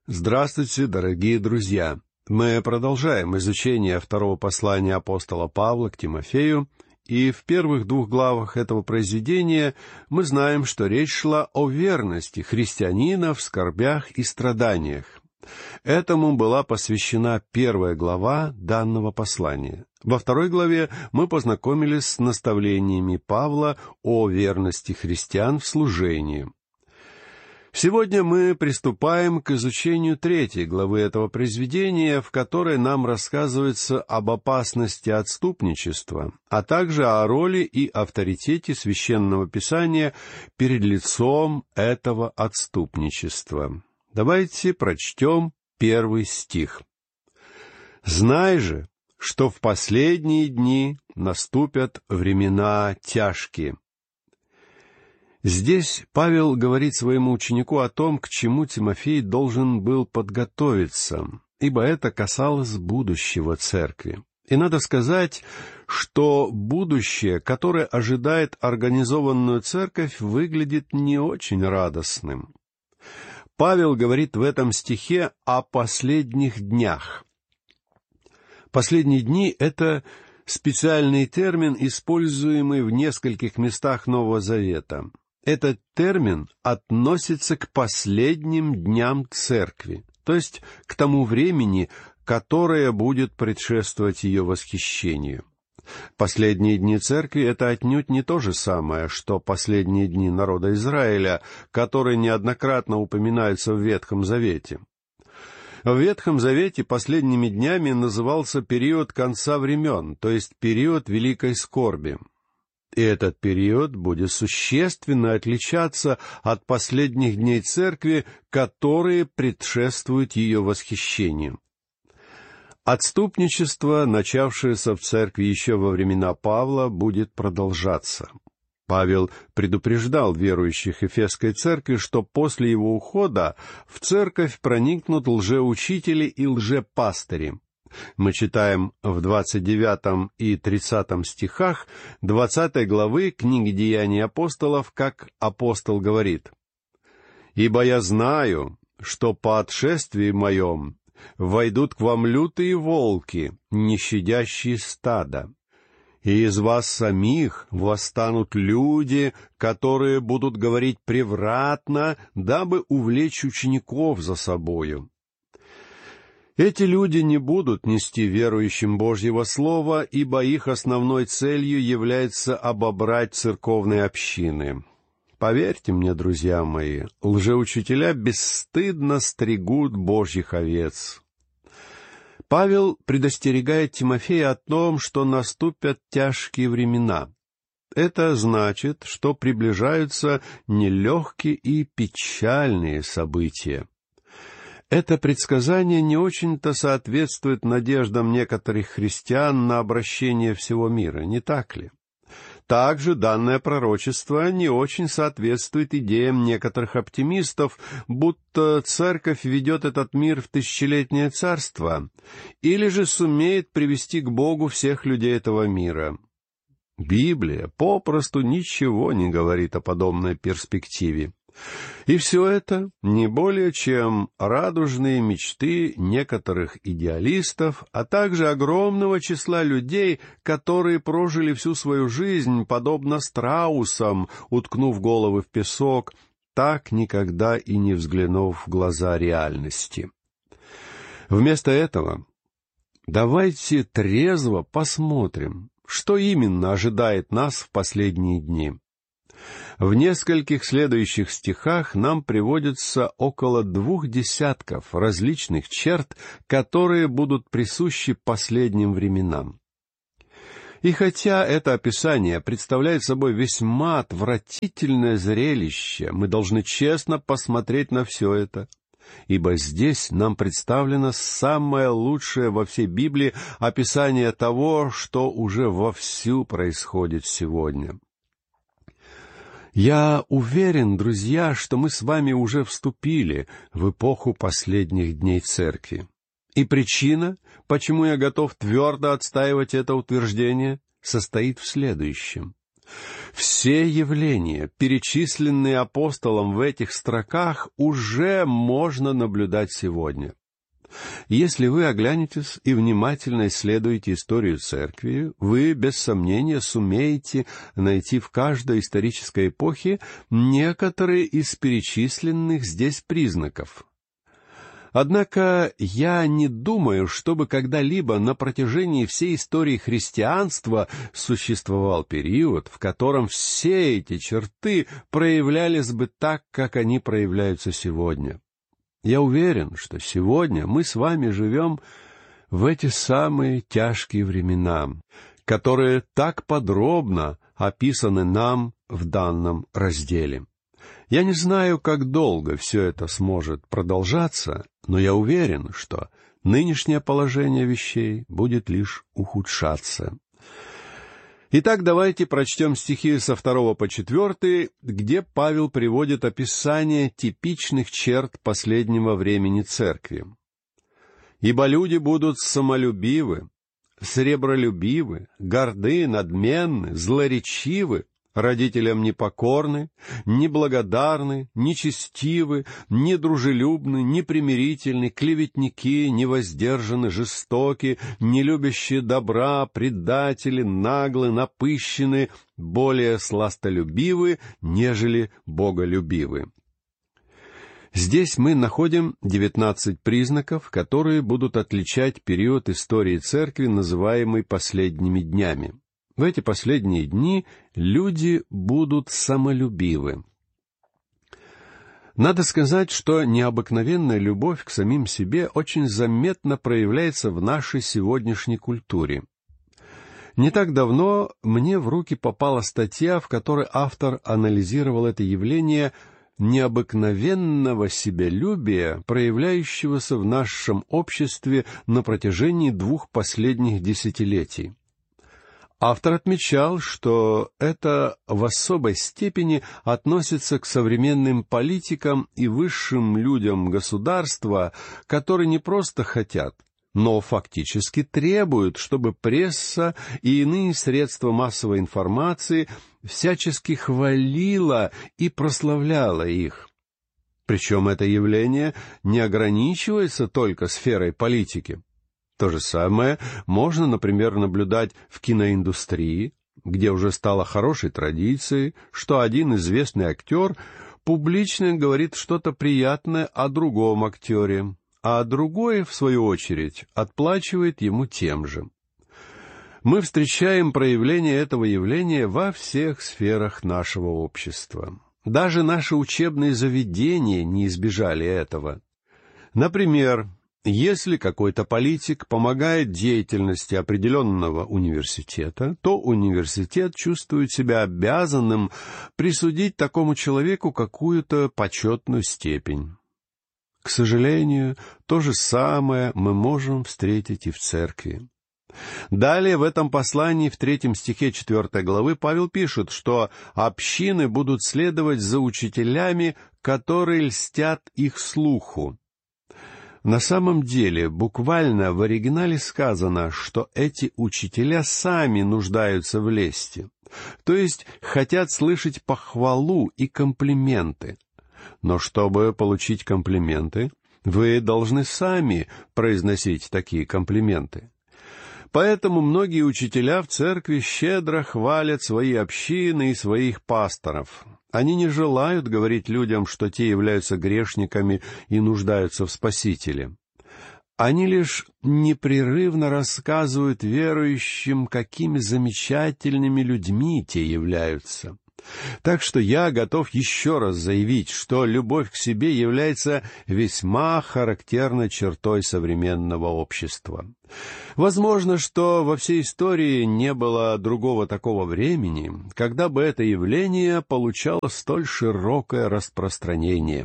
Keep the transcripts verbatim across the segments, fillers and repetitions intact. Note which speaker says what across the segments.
Speaker 1: Здравствуйте, дорогие друзья! Мы продолжаем изучение второго послания апостола Павла к Тимофею, и в первых двух главах этого произведения мы знаем, что речь шла о верности христианина в скорбях и страданиях. Этому была посвящена первая глава данного послания. Во второй главе мы познакомились с наставлениями Павла о верности христиан в служении. Сегодня мы приступаем к изучению третьей главы этого произведения, в которой нам рассказывается об опасности отступничества, а также о роли и авторитете Священного Писания перед лицом этого отступничества. Давайте прочтем первый стих. «Знай же, что в последние дни наступят времена тяжкие». Здесь Павел говорит своему ученику о том, к чему Тимофей должен был подготовиться, ибо это касалось будущего церкви. И надо сказать, что будущее, которое ожидает организованную церковь, выглядит не очень радостным. Павел говорит в этом стихе о последних днях. Последние дни — это специальный термин, используемый в нескольких местах Нового Завета. Этот термин относится к последним дням церкви, то есть к тому времени, которое будет предшествовать ее восхищению. Последние дни церкви — это отнюдь не то же самое, что последние дни народа Израиля, которые неоднократно упоминаются в Ветхом Завете. В Ветхом Завете последними днями назывался период конца времен, то есть период великой скорби. И этот период будет существенно отличаться от последних дней церкви, которые предшествуют ее восхищению. Отступничество, начавшееся в церкви еще во времена Павла, будет продолжаться. Павел предупреждал верующих Эфесской церкви, что после его ухода в церковь проникнут лжеучители и лжепастыри. Мы читаем в двадцать девятом и тридцатом стихах двадцатой главы книги «Деяний апостолов», как апостол говорит: «Ибо я знаю, что по отшествии моем войдут к вам лютые волки, не щадящие стада, и из вас самих восстанут люди, которые будут говорить превратно, дабы увлечь учеников за собою». Эти люди не будут нести верующим Божьего Слова, ибо их основной целью является обобрать церковные общины. Поверьте мне, друзья мои, лжеучителя бесстыдно стригут Божьих овец. Павел предостерегает Тимофея о том, что наступят тяжкие времена. Это значит, что приближаются нелегкие и печальные события. Это предсказание не очень-то соответствует надеждам некоторых христиан на обращение всего мира, не так ли? Также данное пророчество не очень соответствует идеям некоторых оптимистов, будто церковь ведет этот мир в тысячелетнее царство, или же сумеет привести к Богу всех людей этого мира. Библия попросту ничего не говорит о подобной перспективе. И все это не более чем радужные мечты некоторых идеалистов, а также огромного числа людей, которые прожили всю свою жизнь, подобно страусам, уткнув головы в песок, так никогда и не взглянув в глаза реальности. Вместо этого давайте трезво посмотрим, что именно ожидает нас в последние дни. В нескольких следующих стихах нам приводится около двух десятков различных черт, которые будут присущи последним временам. И хотя это описание представляет собой весьма отвратительное зрелище, мы должны честно посмотреть на все это, ибо здесь нам представлено самое лучшее во всей Библии описание того, что уже вовсю происходит сегодня. Я уверен, друзья, что мы с вами уже вступили в эпоху последних дней церкви. И причина, почему я готов твердо отстаивать это утверждение, состоит в следующем. Все явления, перечисленные апостолом в этих строках, уже можно наблюдать сегодня. Если вы оглянетесь и внимательно исследуете историю Церкви, вы, без сомнения, сумеете найти в каждой исторической эпохе некоторые из перечисленных здесь признаков. Однако я не думаю, чтобы когда-либо на протяжении всей истории христианства существовал период, в котором все эти черты проявлялись бы так, как они проявляются сегодня. Я уверен, что сегодня мы с вами живем в эти самые тяжкие времена, которые так подробно описаны нам в данном разделе. Я не знаю, как долго все это сможет продолжаться, но я уверен, что нынешнее положение вещей будет лишь ухудшаться. Итак, давайте прочтем стихи со второго по четвертый, где Павел приводит описание типичных черт последнего времени Церкви. «Ибо люди будут самолюбивы, сребролюбивы, горды, надменны, злоречивы, родителям непокорны, неблагодарны, нечестивы, недружелюбны, непримирительны, клеветники, невоздержаны, жестоки, нелюбящие добра, предатели, наглы, напыщены, более сластолюбивы, нежели боголюбивы». Здесь мы находим девятнадцать признаков, которые будут отличать период истории Церкви, называемый последними днями. В эти последние дни люди будут самолюбивы. Надо сказать, что необыкновенная любовь к самим себе очень заметно проявляется в нашей сегодняшней культуре. Не так давно мне в руки попала статья, в которой автор анализировал это явление необыкновенного себялюбия, проявляющегося в нашем обществе на протяжении двух последних десятилетий. Автор отмечал, что это в особой степени относится к современным политикам и высшим людям государства, которые не просто хотят, но фактически требуют, чтобы пресса и иные средства массовой информации всячески хвалила и прославляла их. Причем это явление не ограничивается только сферой политики. То же самое можно, например, наблюдать в киноиндустрии, где уже стало хорошей традицией, что один известный актер публично говорит что-то приятное о другом актере, а другой, в свою очередь, отплачивает ему тем же. Мы встречаем проявление этого явления во всех сферах нашего общества. Даже наши учебные заведения не избежали этого. Например, если какой-то политик помогает деятельности определенного университета, то университет чувствует себя обязанным присудить такому человеку какую-то почетную степень. К сожалению, то же самое мы можем встретить и в церкви. Далее в этом послании, в третьем стихе четвертой главы, Павел пишет, что общины будут следовать за учителями, которые льстят их слуху. На самом деле, буквально в оригинале сказано, что эти учителя сами нуждаются в лести, то есть хотят слышать похвалу и комплименты. Но чтобы получить комплименты, вы должны сами произносить такие комплименты. Поэтому многие учителя в церкви щедро хвалят свои общины и своих пасторов. Они не желают говорить людям, что те являются грешниками и нуждаются в Спасителе. Они лишь непрерывно рассказывают верующим, какими замечательными людьми те являются. Так что я готов еще раз заявить, что любовь к себе является весьма характерной чертой современного общества. Возможно, что во всей истории не было другого такого времени, когда бы это явление получало столь широкое распространение.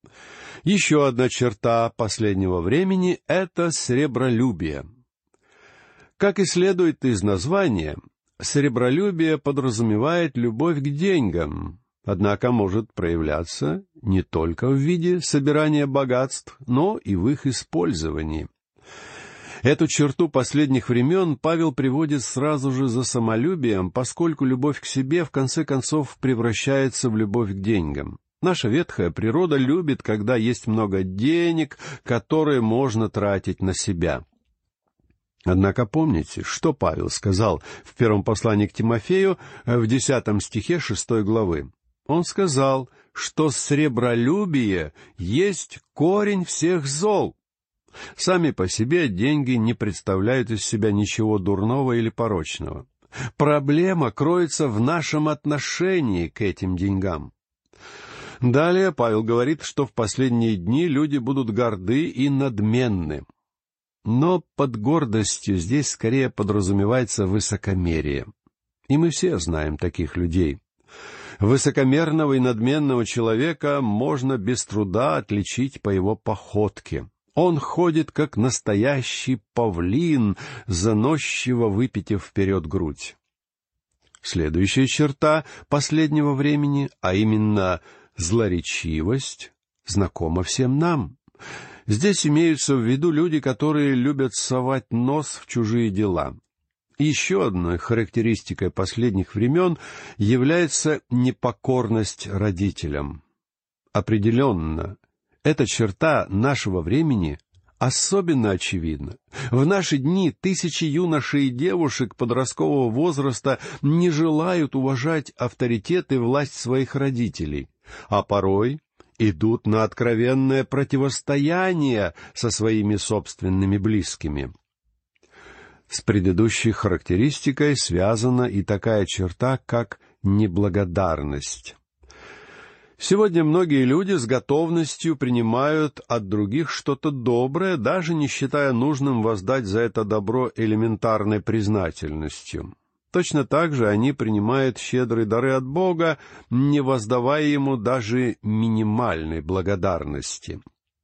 Speaker 1: Еще одна черта последнего времени — это сребролюбие. Как и следует из названия, сребролюбие подразумевает любовь к деньгам, однако может проявляться не только в виде собирания богатств, но и в их использовании. Эту черту последних времен Павел приводит сразу же за самолюбием, поскольку любовь к себе в конце концов превращается в любовь к деньгам. Наша ветхая природа любит, когда есть много денег, которые можно тратить на себя. Однако помните, что Павел сказал в первом послании к Тимофею в десятом стихе шестой главы. Он сказал, что сребролюбие есть корень всех зол. Сами по себе деньги не представляют из себя ничего дурного или порочного. Проблема кроется в нашем отношении к этим деньгам. Далее Павел говорит, что в последние дни люди будут горды и надменны. Но под гордостью здесь скорее подразумевается высокомерие. И мы все знаем таких людей. Высокомерного и надменного человека можно без труда отличить по его походке. Он ходит, как настоящий павлин, заносчиво выпитив вперед грудь. Следующая черта последнего времени, а именно злоречивость, знакома всем нам. Здесь имеются в виду люди, которые любят совать нос в чужие дела. Еще одной характеристикой последних времен является непокорность родителям. Определенно, эта черта нашего времени особенно очевидна. В наши дни тысячи юношей и девушек подросткового возраста не желают уважать авторитет и власть своих родителей, а порой идут на откровенное противостояние со своими собственными близкими. С предыдущей характеристикой связана и такая черта, как неблагодарность. Сегодня многие люди с готовностью принимают от других что-то доброе, даже не считая нужным воздать за это добро элементарной признательностью. Точно так же они принимают щедрые дары от Бога, не воздавая Ему даже минимальной благодарности.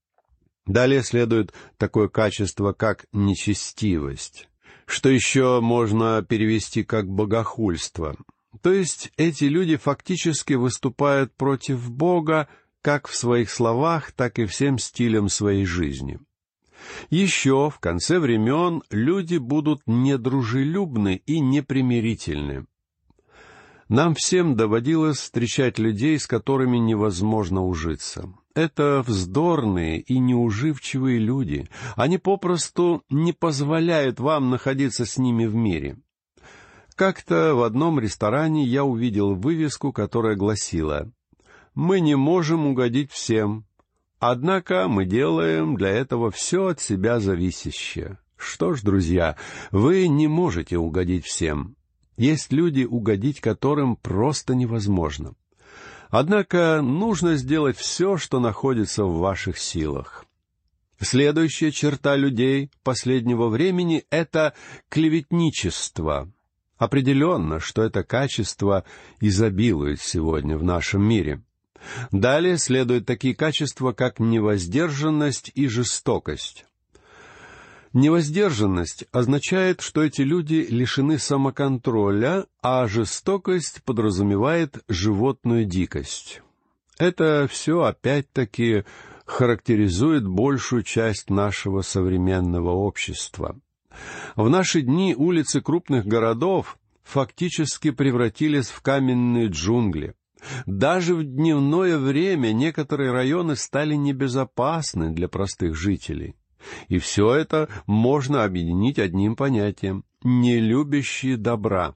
Speaker 1: Далее следует такое качество, как нечестивость, что еще можно перевести как богохульство. То есть эти люди фактически выступают против Бога как в своих словах, так и всем стилем своей жизни. Еще в конце времен люди будут недружелюбны и непримирительны. Нам всем доводилось встречать людей, с которыми невозможно ужиться. Это вздорные и неуживчивые люди. Они попросту не позволяют вам находиться с ними в мире. Как-то в одном ресторане я увидел вывеску, которая гласила: «Мы не можем угодить всем, однако мы делаем для этого все от себя зависящее». Что ж, друзья, вы не можете угодить всем. Есть люди, угодить которым просто невозможно. Однако нужно сделать все, что находится в ваших силах. Следующая черта людей последнего времени — это клеветничество. Определенно, что это качество изобилует сегодня в нашем мире. Далее следуют такие качества, как невоздержанность и жестокость. Невоздержанность означает, что эти люди лишены самоконтроля, а жестокость подразумевает животную дикость. Это все опять-таки характеризует большую часть нашего современного общества. В наши дни улицы крупных городов фактически превратились в каменные джунгли. Даже в дневное время некоторые районы стали небезопасны для простых жителей. И все это можно объединить одним понятием — нелюбящие добра.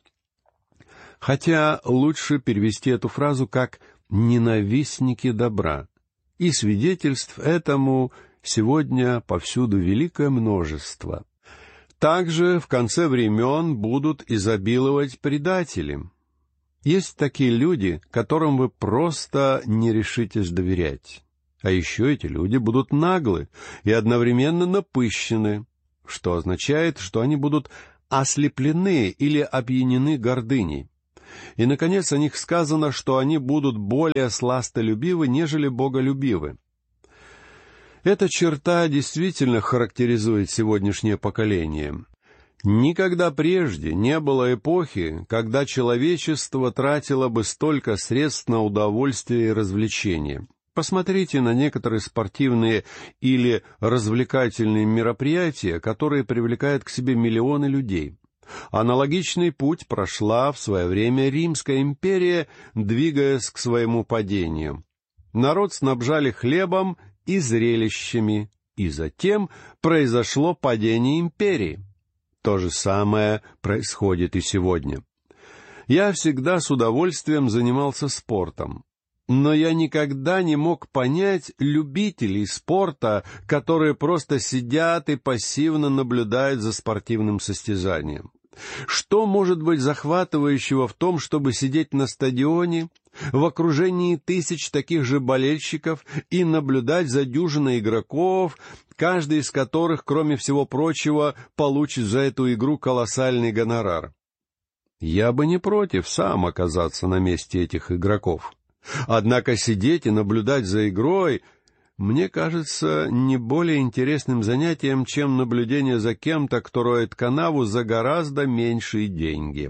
Speaker 1: Хотя лучше перевести эту фразу как «ненавистники добра». И свидетельств этому сегодня повсюду великое множество. Также в конце времен будут изобиловать предатели. Есть такие люди, которым вы просто не решитесь доверять. А еще эти люди будут наглы и одновременно напыщены, что означает, что они будут ослеплены или опьянены гордыней. И, наконец, о них сказано, что они будут более сластолюбивы, нежели боголюбивы. Эта черта действительно характеризует сегодняшнее поколение. Никогда прежде не было эпохи, когда человечество тратило бы столько средств на удовольствие и развлечения. Посмотрите на некоторые спортивные или развлекательные мероприятия, которые привлекают к себе миллионы людей. Аналогичный путь прошла в свое время Римская империя, двигаясь к своему падению. Народ снабжали хлебом и зрелищами, и затем произошло падение империи. То же самое происходит и сегодня. Я всегда с удовольствием занимался спортом, но я никогда не мог понять любителей спорта, которые просто сидят и пассивно наблюдают за спортивным состязанием. Что может быть захватывающего в том, чтобы сидеть на стадионе, в окружении тысяч таких же болельщиков и наблюдать за дюжиной игроков, каждый из которых, кроме всего прочего, получит за эту игру колоссальный гонорар? Я бы не против сам оказаться на месте этих игроков. Однако сидеть и наблюдать за игрой, мне кажется, не более интересным занятием, чем наблюдение за кем-то, кто роет канаву за гораздо меньшие деньги.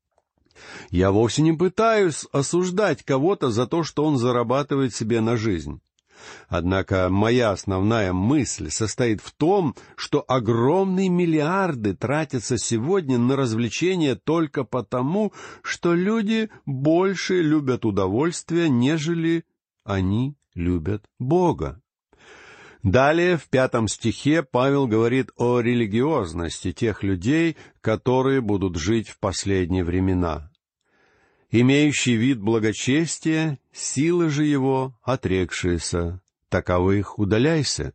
Speaker 1: Я вовсе не пытаюсь осуждать кого-то за то, что он зарабатывает себе на жизнь. Однако моя основная мысль состоит в том, что огромные миллиарды тратятся сегодня на развлечения только потому, что люди больше любят удовольствие, нежели они любят Бога. Далее, в пятом стихе, Павел говорит о религиозности тех людей, которые будут жить в последние времена. «Имеющий вид благочестия, силы же его отрекшиеся, таковых удаляйся».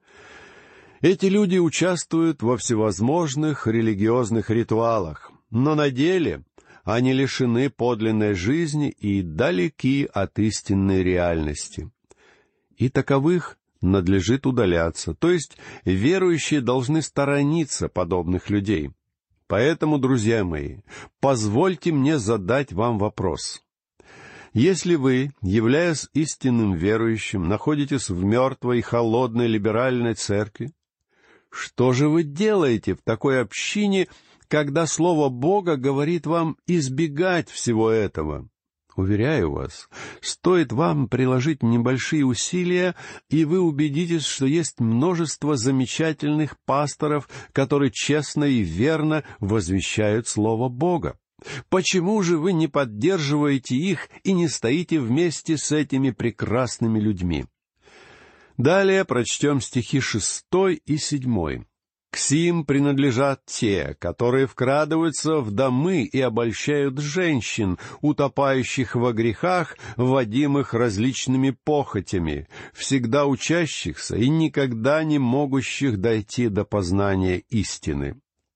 Speaker 1: Эти люди участвуют во всевозможных религиозных ритуалах, но на деле они лишены подлинной жизни и далеки от истинной реальности. И таковых надлежит удаляться, то есть верующие должны сторониться подобных людей. Поэтому, друзья мои, позвольте мне задать вам вопрос. Если вы, являясь истинным верующим, находитесь в мертвой и холодной либеральной церкви, что же вы делаете в такой общине, когда Слово Бога говорит вам избегать всего этого? Уверяю вас, стоит вам приложить небольшие усилия, и вы убедитесь, что есть множество замечательных пасторов, которые честно и верно возвещают Слово Бога. Почему же вы не поддерживаете их и не стоите вместе с этими прекрасными людьми? Далее прочтем стихи шестой и седьмой. «К сим принадлежат те, которые вкрадываются в домы и обольщают женщин, утопающих во грехах, водимых различными похотями, всегда учащихся и никогда не могущих дойти до познания истины».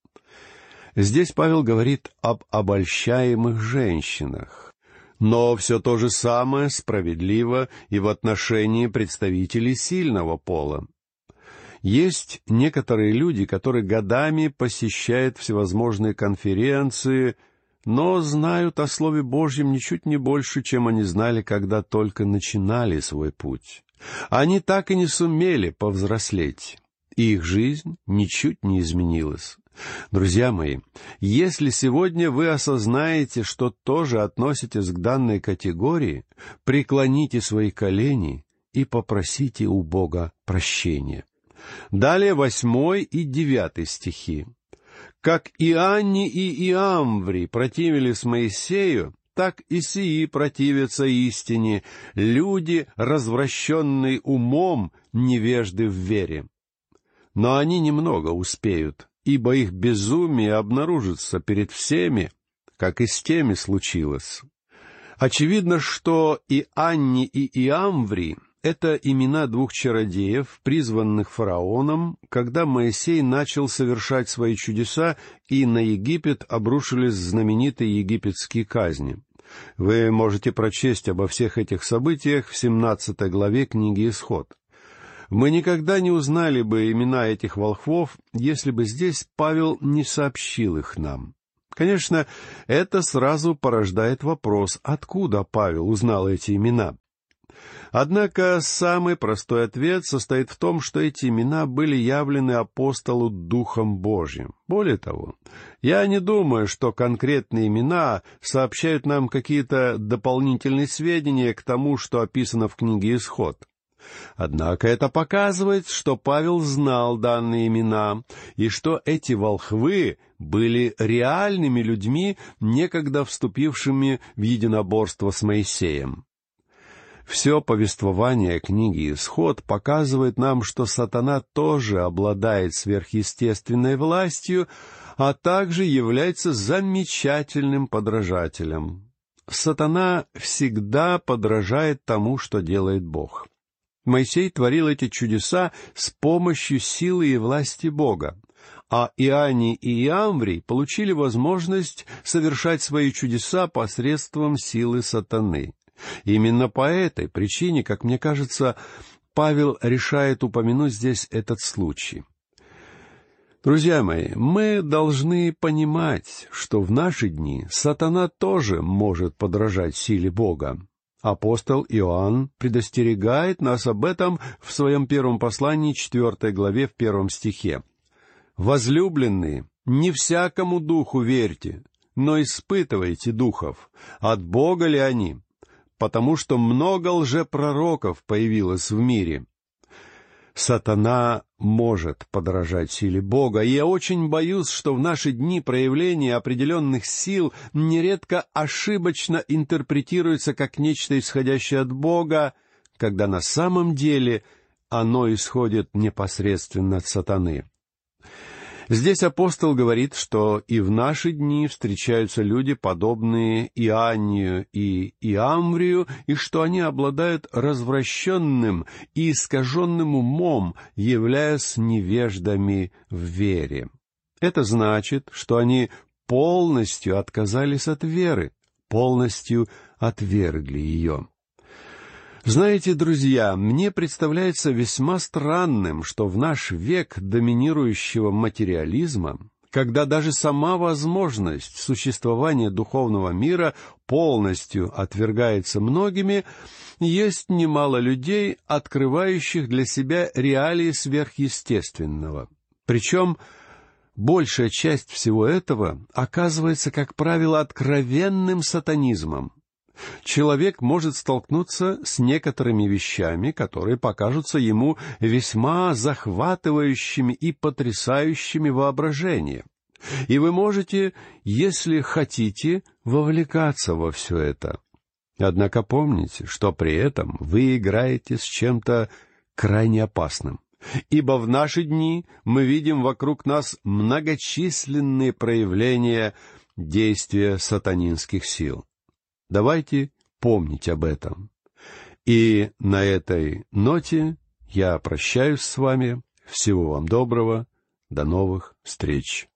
Speaker 1: Здесь Павел говорит об обольщаемых женщинах. Но все то же самое справедливо и в отношении представителей сильного пола. Есть некоторые люди, которые годами посещают всевозможные конференции, но знают о Слове Божьем ничуть не больше, чем они знали, когда только начинали свой путь. Они так и не сумели повзрослеть, и их жизнь ничуть не изменилась. Друзья мои, если сегодня вы осознаете, что тоже относитесь к данной категории, преклоните свои колени и попросите у Бога прощения. Далее восьмой и девятый стихи. «Как Ианни и Иамври противились Моисею, так и сии противятся истине, люди, развращенные умом, невежды в вере. Но они немного успеют, ибо их безумие обнаружится перед всеми, как и с теми случилось». Очевидно, что и Анни, и Иамври — это имена двух чародеев, призванных фараоном, когда Моисей начал совершать свои чудеса, и на Египет обрушились знаменитые египетские казни. Вы можете прочесть обо всех этих событиях в семнадцатой главе книги «Исход». Мы никогда не узнали бы имена этих волхвов, если бы здесь Павел не сообщил их нам. Конечно, это сразу порождает вопрос, откуда Павел узнал эти имена. Однако самый простой ответ состоит в том, что эти имена были явлены апостолу Духом Божьим. Более того, я не думаю, что конкретные имена сообщают нам какие-то дополнительные сведения к тому, что описано в книге «Исход». Однако это показывает, что Павел знал данные имена, и что эти волхвы были реальными людьми, некогда вступившими в единоборство с Моисеем. Все повествование книги «Исход» показывает нам, что сатана тоже обладает сверхъестественной властью, а также является замечательным подражателем. Сатана всегда подражает тому, что делает Бог. Моисей творил эти чудеса с помощью силы и власти Бога, а Иоанний и Иамврий получили возможность совершать свои чудеса посредством силы сатаны. Именно по этой причине, как мне кажется, Павел решает упомянуть здесь этот случай. Друзья мои, мы должны понимать, что в наши дни сатана тоже может подражать силе Бога. Апостол Иоанн предостерегает нас об этом в своем первом послании, четвертой главе, в первом стихе. «Возлюбленные, не всякому духу верьте, но испытывайте духов, от Бога ли они, потому что много лжепророков появилось в мире». Сатана может подражать силе Бога, и я очень боюсь, что в наши дни проявление определенных сил нередко ошибочно интерпретируется как нечто исходящее от Бога, когда на самом деле оно исходит непосредственно от сатаны. Здесь апостол говорит, что и в наши дни встречаются люди, подобные Иоаннию и Иамврию, и что они обладают развращенным и искаженным умом, являясь невеждами в вере. Это значит, что они полностью отказались от веры, полностью отвергли ее. Знаете, друзья, мне представляется весьма странным, что в наш век доминирующего материализма, когда даже сама возможность существования духовного мира полностью отвергается многими, есть немало людей, открывающих для себя реалии сверхъестественного. Причем большая часть всего этого оказывается, как правило, откровенным сатанизмом. Человек может столкнуться с некоторыми вещами, которые покажутся ему весьма захватывающими и потрясающими воображение. И вы можете, если хотите, вовлекаться во все это. Однако помните, что при этом вы играете с чем-то крайне опасным. Ибо в наши дни мы видим вокруг нас многочисленные проявления действия сатанинских сил. Давайте помнить об этом. И на этой ноте я прощаюсь с вами. Всего вам доброго. До новых встреч.